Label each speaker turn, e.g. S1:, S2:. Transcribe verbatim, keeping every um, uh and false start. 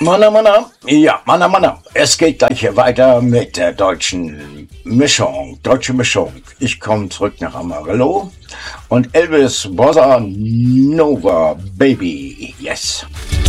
S1: Manna, Manna, ja, Manna, Manna. Es geht gleich hier weiter mit der deutschen Mischung. Deutsche Mischung. Ich komme zurück nach Amarillo und Elvis Bossa Nova, Baby. Yes.